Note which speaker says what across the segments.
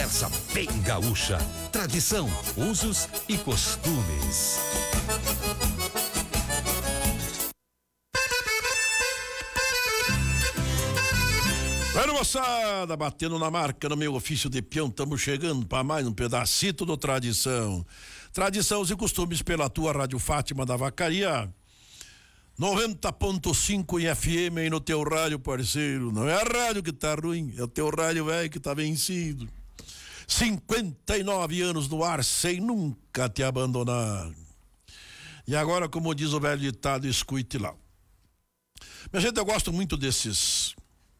Speaker 1: conversa bem gaúcha, tradição, usos e costumes.
Speaker 2: Bueno, moçada, batendo na marca no meu ofício de peão, estamos chegando para mais um pedacito do Tradição. Tradições e costumes pela tua Rádio Fátima da Vacaria, 90.5 em FM aí no teu rádio, parceiro. Não é a rádio que tá ruim, é o teu rádio velho que tá vencido. 59 anos no ar sem nunca te abandonar. E agora, como diz o velho ditado, escute lá. Minha gente, eu gosto muito desses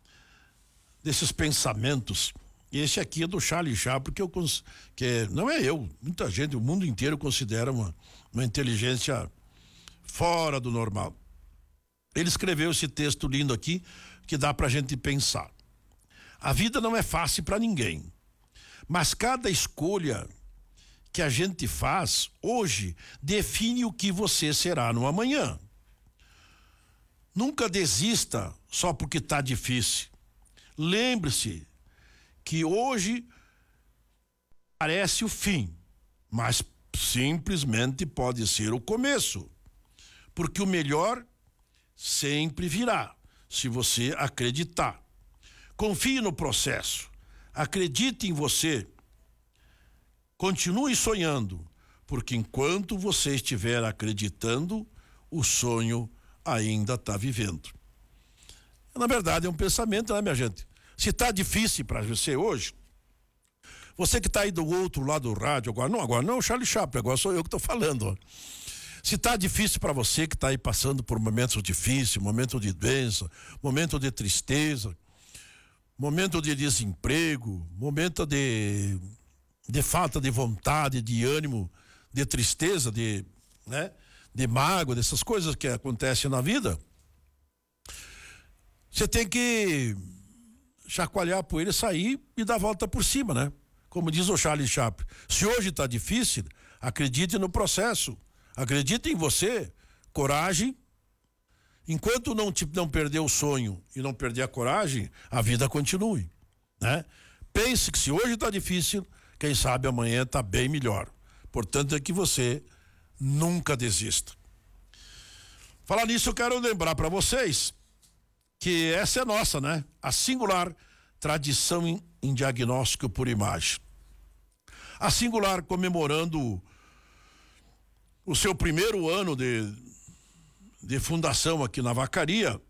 Speaker 2: pensamentos. E esse aqui é do Charlie Chaplin, não é eu, muita gente, o mundo inteiro considera uma inteligência fora do normal. Ele escreveu esse texto lindo aqui que dá pra gente pensar. A vida não é fácil para ninguém, mas cada escolha que a gente faz hoje define o que você será no amanhã. Nunca desista só porque tá difícil. Lembre-se que hoje parece o fim, mas simplesmente pode ser o começo, porque o melhor sempre virá, se você acreditar. Confie no processo, acredite em você, continue sonhando, porque enquanto você estiver acreditando, o sonho ainda está vivendo. Na verdade é um pensamento, né, minha gente? Se tá difícil para você hoje, você que tá aí do outro lado do rádio, agora não, Charlie Chaplin, agora sou eu que tô falando, ó. Se tá difícil para você que tá aí passando por momentos difíceis, momento de doença, momento de tristeza, momento de desemprego, momento de falta de vontade, de ânimo, de tristeza, de mágoa, dessas coisas que acontecem na vida, você tem que chacoalhar a poeira, sair e dar a volta por cima, né? Como diz o Charlie Chaplin, se hoje tá difícil, acredite no processo, acredite em você, coragem. Enquanto não perder o sonho e não perder a coragem, a vida continue, né? Pense que se hoje tá difícil, quem sabe amanhã tá bem melhor. Portanto, é que você nunca desista. Falar nisso, eu quero lembrar para vocês que essa é nossa, né? A singular tradição em diagnóstico por imagem. A singular comemorando o seu primeiro ano de fundação aqui na Vacaria,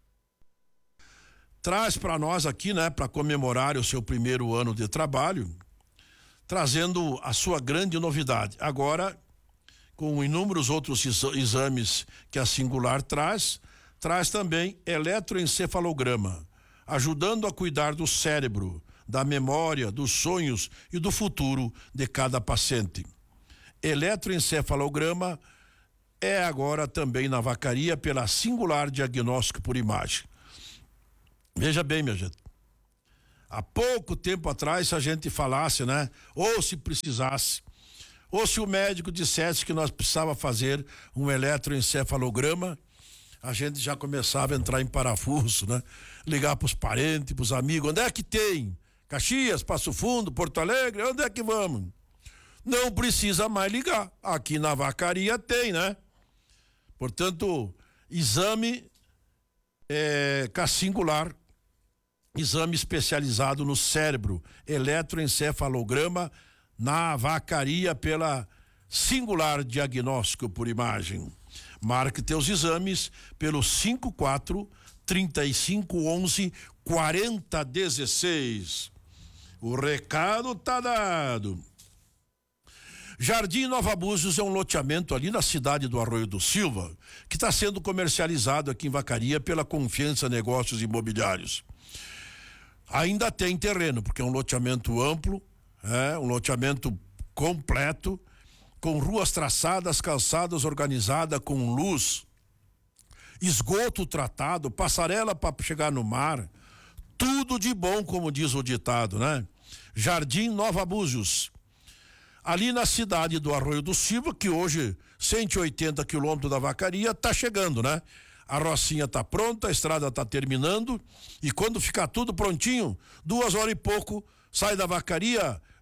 Speaker 2: traz para nós aqui, né, para comemorar o seu primeiro ano de trabalho, trazendo a sua grande novidade. Agora, com inúmeros outros exames que a singular traz também eletroencefalograma, ajudando a cuidar do cérebro, da memória, dos sonhos e do futuro de cada paciente. Eletroencefalograma é agora também na Vacaria pela singular diagnóstico por imagem. Veja bem, minha gente, há pouco tempo atrás, se a gente falasse, né, ou se precisasse, ou se o médico dissesse que nós precisava fazer um eletroencefalograma, a gente já começava a entrar em parafuso, né? Ligar pros parentes, pros amigos, onde é que tem? Caxias, Passo Fundo, Porto Alegre, onde é que vamos? Não precisa mais ligar, aqui na Vacaria tem, né? Portanto, exame singular, exame especializado no cérebro, eletroencefalograma na Vacaria pela singular diagnóstico por imagem. Marque teus exames pelo 54-3511-4016. O recado tá dado. Jardim Nova Búzios é um loteamento ali na cidade do Arroio do Silva, que está sendo comercializado aqui em Vacaria pela Confiança Negócios Imobiliários. Ainda tem terreno, porque é um loteamento amplo, um loteamento completo, com ruas traçadas, calçadas organizadas com luz, esgoto tratado, passarela para chegar no mar, tudo de bom, como diz o ditado, né? Jardim Nova Búzios, ali na cidade do Arroio do Silva, que hoje 180 quilômetros da Vacaria tá chegando, né? A rocinha tá pronta, a estrada tá terminando, e quando ficar tudo prontinho, 2 horas e pouco, sai da Vacaria,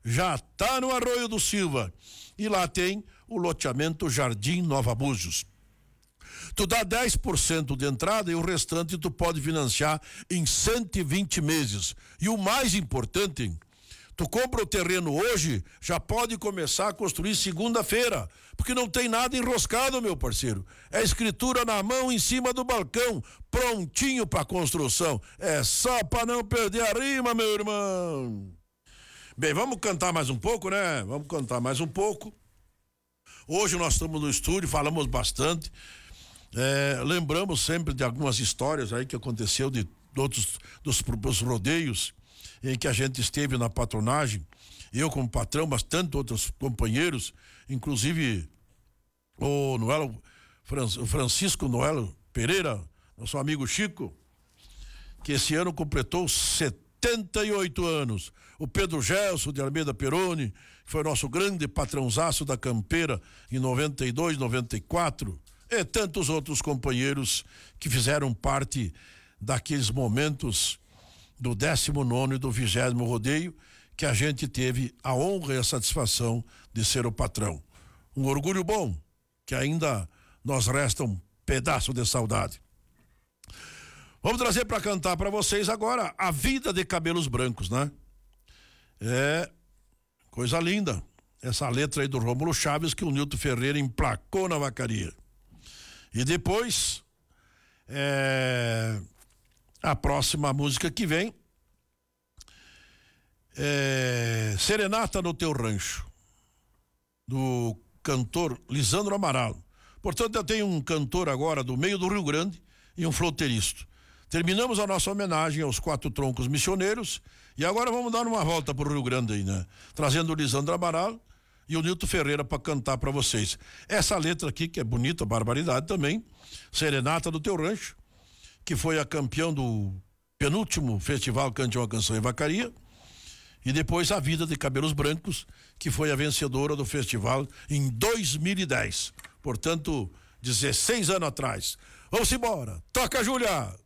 Speaker 2: já tá no Arroio do Silva. E lá tem o loteamento Jardim Nova Búzios. Tu dá 10% de entrada e o restante tu pode financiar em 120 meses. E o mais importante, tu compra o terreno hoje, já pode começar a construir segunda-feira, porque não tem nada enroscado, meu parceiro. É escritura na mão em cima do balcão, prontinho para construção. É só para não perder a rima, meu irmão. Bem, vamos cantar mais um pouco, né? Vamos cantar mais um pouco. Hoje nós estamos no estúdio, falamos bastante. Lembramos sempre de algumas histórias aí que aconteceu de outros dos rodeios em que a gente esteve na patronagem, eu como patrão, mas tantos outros companheiros, inclusive o Francisco Noelo Pereira, nosso amigo Chico, que esse ano completou 78 anos. O Pedro Gelson de Almeida Peroni, que foi nosso grande patrãozaço da Campeira em 92, 94, e tantos outros companheiros que fizeram parte daqueles momentos do 19º e do 20º rodeio, que a gente teve a honra e a satisfação de ser o patrão. Um orgulho bom, que ainda nos resta um pedaço de saudade. Vamos trazer para cantar para vocês agora A Vida de Cabelos Brancos, né? É coisa linda. Essa letra aí do Rômulo Chaves que o Nilton Ferreira emplacou na vacaria. E depois, a próxima música que vem é Serenata no Teu Rancho, do cantor Lisandro Amaral. Portanto, eu tenho um cantor agora do meio do Rio Grande e um flauteirista. Terminamos a nossa homenagem aos 4 troncos missioneiros e agora vamos dar uma volta pro Rio Grande aí, né? Trazendo o Lisandro Amaral e o Nilton Ferreira para cantar para vocês. Essa letra aqui, que é bonita, barbaridade também, Serenata do Teu Rancho, que foi a campeã do penúltimo festival Cante uma Canção em Vacaria, e depois A Vida de Cabelos Brancos, que foi a vencedora do festival em 2010. Portanto, 16 anos atrás. Vamos embora. Toca, Júlia!